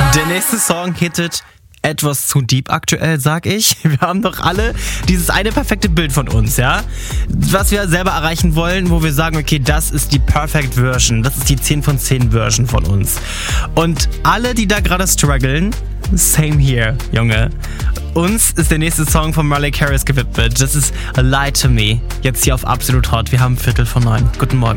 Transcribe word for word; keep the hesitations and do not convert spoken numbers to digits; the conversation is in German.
Der nächste Song hittet etwas zu deep aktuell, sag ich. Wir haben doch alle dieses eine perfekte Bild von uns, ja? Was wir selber erreichen wollen, wo wir sagen, okay, das ist die Perfect Version. Das ist die zehn von zehn Version von uns. Und alle, die da gerade strugglen, same here, Junge. Uns ist der nächste Song von Mariah Carey gewidmet. Das ist A Lie to Me. Jetzt hier auf Absolut Hot. Wir haben Viertel von neun. Guten Morgen.